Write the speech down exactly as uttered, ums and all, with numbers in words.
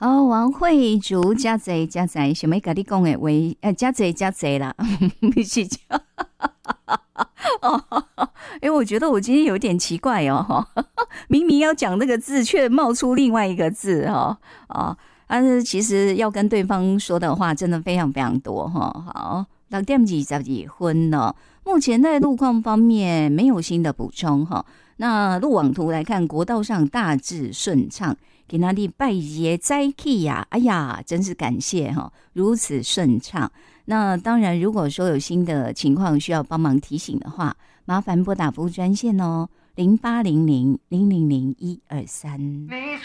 好，王慧竹加贼加贼，想要跟你讲的话，呃，加贼加贼啦，不是这样。哦，哎，我觉得我今天有点奇怪哦，明明要讲那个字，却冒出另外一个字哦，哦，但是其实要跟对方说的话，真的非常非常多哈。好，六點二十二分了，目前在路況方面沒有新的補充哈。那路網圖來看，國道上大致順暢。給那裡拜爺齋氣呀，哎呀，真是感謝哈，如此順暢。那當然，如果說有新的情況需要幫忙提醒的話，麻煩撥打服務專線哦，零八零零零零零一二三。